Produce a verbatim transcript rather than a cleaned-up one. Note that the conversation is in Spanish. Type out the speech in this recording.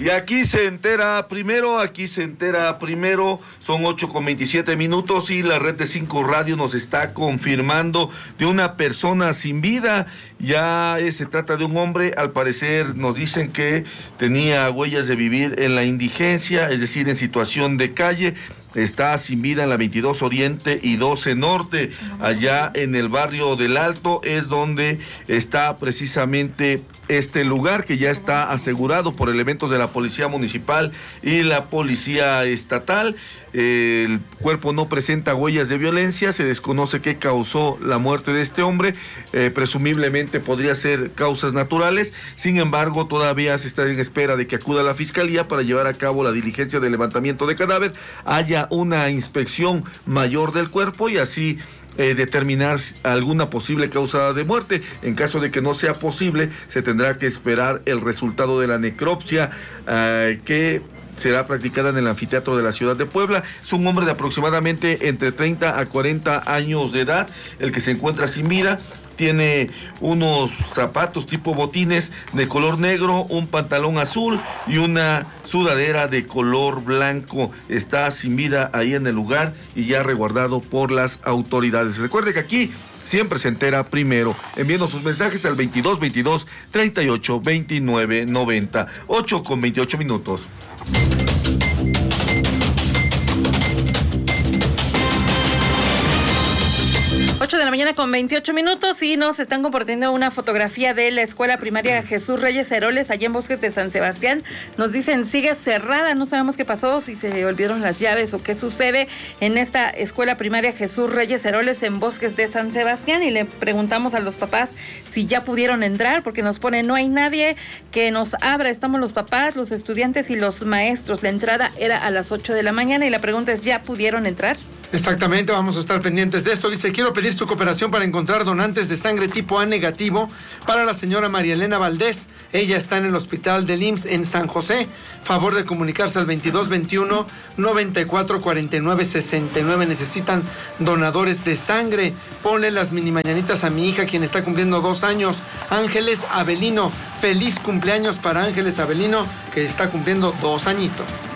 Y aquí se entera primero, aquí se entera primero, son ocho con veintisiete minutos y la red de cinco Radio nos está confirmando de una persona sin vida. Ya eh, se trata de un hombre, al parecer nos dicen que tenía huellas de vivir en la indigencia, es decir, en situación de calle. Está sin vida en la veintidós Oriente y doce Norte, allá en el barrio del Alto, es donde está precisamente este lugar que ya está asegurado por elementos de la Policía Municipal y la Policía Estatal. El cuerpo no presenta huellas de violencia, se desconoce qué causó la muerte de este hombre, eh, presumiblemente podría ser causas naturales, sin embargo todavía se está en espera de que acuda a la Fiscalía para llevar a cabo la diligencia de levantamiento de cadáver, haya una inspección mayor del cuerpo y así Eh, determinar alguna posible causa de muerte. En caso de que no sea posible, se tendrá que esperar el resultado de la necropsia eh, que será practicada en el anfiteatro de la ciudad de Puebla. Es un hombre de aproximadamente entre treinta a cuarenta años de edad, el que se encuentra sin vida. Tiene unos zapatos tipo botines de color negro, un pantalón azul y una sudadera de color blanco. Está sin vida ahí en el lugar y ya resguardado por las autoridades. Recuerde que aquí siempre se entera primero. Enviando sus mensajes al veintidós veintidós treinta y ocho veintinueve noventa. ocho con veintiocho minutos. ocho de la mañana con veintiocho minutos y nos están compartiendo una fotografía de la escuela primaria Jesús Reyes Heroles allá en Bosques de San Sebastián. Nos dicen sigue cerrada, no sabemos qué pasó, si se olvidaron las llaves o qué sucede en esta escuela primaria Jesús Reyes Heroles en Bosques de San Sebastián, y le preguntamos a los papás si ya pudieron entrar, porque nos pone no hay nadie que nos abra, estamos los papás, los estudiantes y los maestros. La entrada era a las ocho de la mañana y la pregunta es ¿ya pudieron entrar? Exactamente, vamos a estar pendientes de esto. Dice, quiero pedir su cooperación para encontrar donantes de sangre tipo A negativo para la señora María Elena Valdés. Ella está en el hospital del I M S S en San José. Favor de comunicarse al veintidós veintiuno noventa y cuatro cuarenta y nueve sesenta y nueve. Necesitan donadores de sangre. Ponle las mini mañanitas a mi hija, quien está cumpliendo dos años. Ángeles Avelino. Feliz cumpleaños para Ángeles Avelino, que está cumpliendo dos añitos.